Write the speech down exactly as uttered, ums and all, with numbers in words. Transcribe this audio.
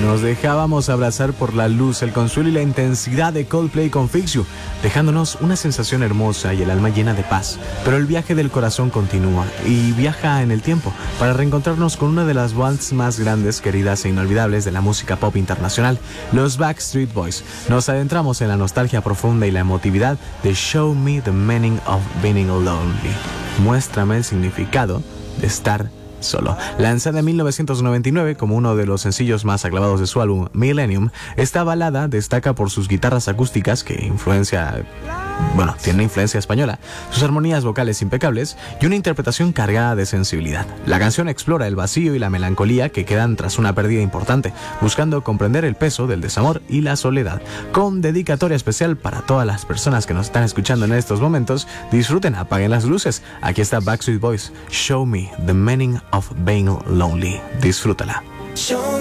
nos dejábamos abrazar por la luz, el consuelo y la intensidad de Coldplay con Fix You, dejándonos una sensación hermosa y el alma llena de paz. Pero el viaje del corazón continúa y viaja en el tiempo para reencontrarnos con una de las bands más grandes, queridas e inolvidables de la música pop internacional, los Backstreet Boys. Nos adentramos en la nostalgia profunda y la emotividad de Show Me the Meaning of Being Lonely. Muéstrame el significado de estar solo. Lanzada en mil novecientos noventa y nueve como uno de los sencillos más aclamados de su álbum Millennium, esta balada destaca por sus guitarras acústicas que influencia, bueno, tiene influencia española, sus armonías vocales impecables y una interpretación cargada de sensibilidad. La canción explora el vacío y la melancolía que quedan tras una pérdida importante, buscando comprender el peso del desamor y la soledad. Con dedicatoria especial para todas las personas que nos están escuchando en estos momentos, disfruten, apaguen las luces. Aquí está Backstreet Boys, Show Me the Meaning of Being Lonely. Disfrútala.